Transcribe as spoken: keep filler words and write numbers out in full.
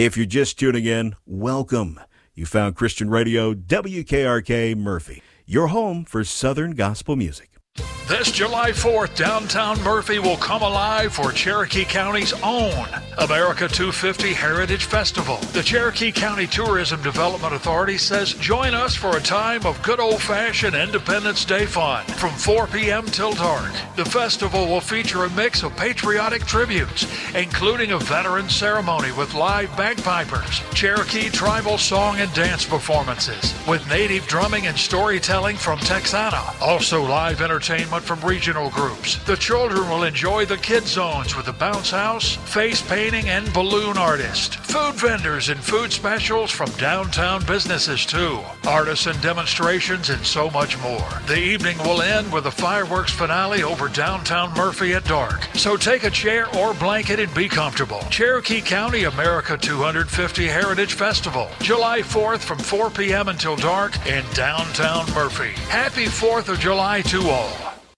If you're just tuning in, welcome. You found Christian Radio, W K R K Murphy, your home for Southern gospel music. This July fourth, downtown Murphy will come alive for Cherokee County's own America two fifty Heritage Festival. The Cherokee County Tourism Development Authority says join us for a time of good old-fashioned Independence Day fun from four p.m. till dark. The festival will feature a mix of patriotic tributes, including a veteran ceremony with live bagpipers, Cherokee tribal song and dance performances, with native drumming and storytelling from Texana. Also live entertainment from regional groups. The children will enjoy the kid zones with a bounce house, face painting, and balloon artist. Food vendors and food specials from downtown businesses too. Artisan demonstrations and so much more. The evening will end with a fireworks finale over downtown Murphy at dark. So take a chair or blanket and be comfortable. Cherokee County America two fifty Heritage Festival, July fourth from four p.m. until dark in downtown Murphy. Happy fourth of July to all.